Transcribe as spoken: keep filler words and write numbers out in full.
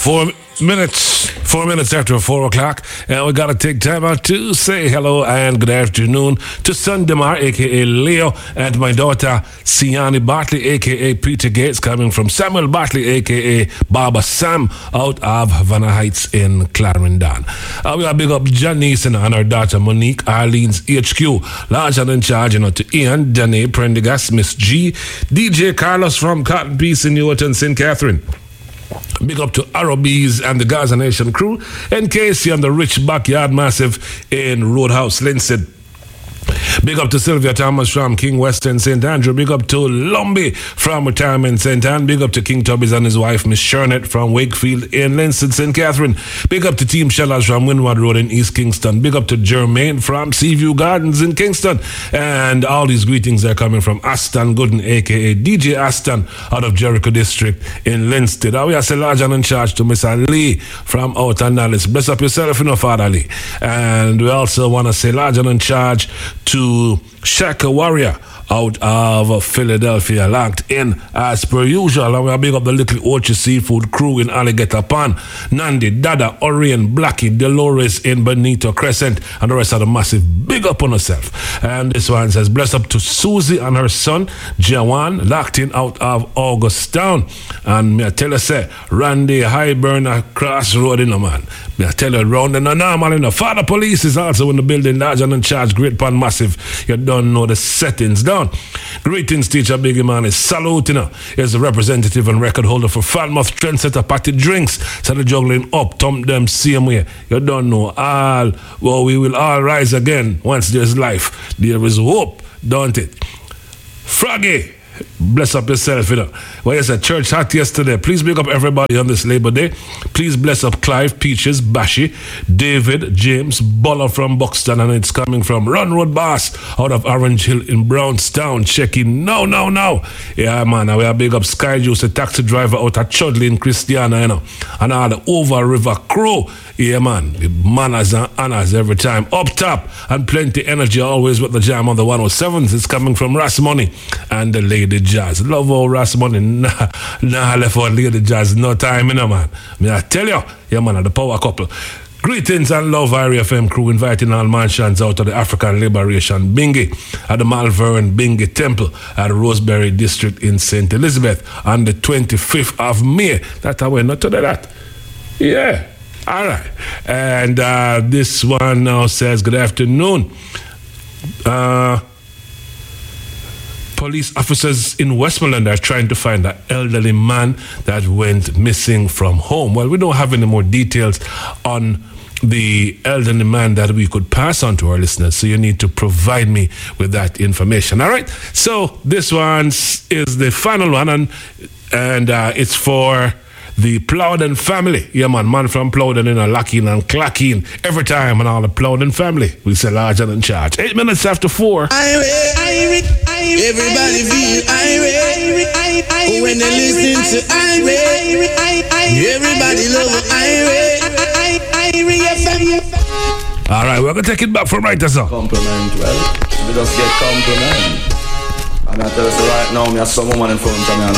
Four minutes, four minutes after four o'clock, and we got to take time out to say hello and good afternoon to son Demar, aka Leo, and my daughter Siani Bartley, aka Peter Gates, coming from Samuel Bartley, aka Baba Sam, out of Havana Heights in Clarendon. Uh, we got to big up Janice and her daughter Monique, Arlene's H Q, large and in charge, you know, to Ian, Danae, Prendergast, Miss G, D J Carlos from Cotton Peace in Newton, Saint Catherine. Big up to Arrobees and the Gaza Nation crew, and Casey and the Rich Backyard Massive in Roadhouse, Linstead. Big up to Sylvia Thomas from King Western Saint Andrew. Big up to Lumby from Retirement Saint Anne. Big up to King Tubbies and his wife, Miss Shernet from Wakefield in Linstead, Saint Catherine. Big up to Team Shellers from Windward Road in East Kingston. Big up to Jermaine from Seaview Gardens in Kingston. And all these greetings are coming from Aston Gooden, aka D J Aston, out of Jericho District in Linstead. And we are say large and in charge to Miss Ali from Outer Nallis. Bless up yourself, you know, Father Ali. And we also want to say large and in charge to Shaka Warrior out of Philadelphia, locked in as per usual. And we are big up the Little Orchard Seafood crew in Alligator Pond, Nandi, Dada, Orion, Blackie, Dolores in Benito Crescent, and the rest of the massive big up on herself. And this one says, bless up to Susie and her son, Jawan, locked in out of Augustown. And me I tell you, say, Randy Highburn Crossroad, you know, man. Me I tell you, round and normal, you know. Father Police is also in the building, large and in charge, Great Pond Massive. You don't know the settings down. Greetings, teacher Biggie Man is salute, you know. Is the representative and record holder for Falmouth Trendsetter Party Drinks. So the juggling up, thump them same way. You don't know all. Well, we will all rise again once there's life. There is hope, don't it? Froggy, bless up yourself, you know. Well, yes, a church hot yesterday. Please big up everybody on this Labor Day. Please bless up Clive, Peaches, Bashi, David, James, Buller from Buxton, and it's coming from Run Road Boss out of Orange Hill in Brownstown. Checking now, now, now. Yeah, man, we are big up Sky Juice, a taxi driver out of Chudley in Christiana, you know, and all the Over River crew. Yeah, man, the manners and honors every time. Up top, and plenty energy always with the jam on the one oh sevens. It's coming from Ras Money and the Lady Jazz. Love all Ras Money. Nah, nah, left out Lady Jazz. No time, you know, man. Me I tell you, yeah, man, the power couple. Greetings and love, I R F M crew, inviting all mansions out of the African Liberation Bingy at the Malvern Bingy Temple at Roseberry District in Saint Elizabeth on the twenty-fifth of May. That's how we're not to that. Yeah. All right. And uh, this one now says, good afternoon. Uh, police officers in Westmoreland are trying to find an elderly man that went missing from home. Well, we don't have any more details on the elderly man that we could pass on to our listeners, so you need to provide me with that information. All right. So this one is the final one, and, and uh, it's for the Plowden family. Yeah, man, man from Plowden, you know, locking and clacking every time, and all the Plowden family. We say large and in charge. Eight minutes after four. Irate, irate, irate, everybody feel irate, irate, irate, when they listen to irate, everybody love irate, irate, irate. All right, we're going to take it back from right as well. Compliment, well, we just get compliment. And I tell you right now, me have some woman in front of me.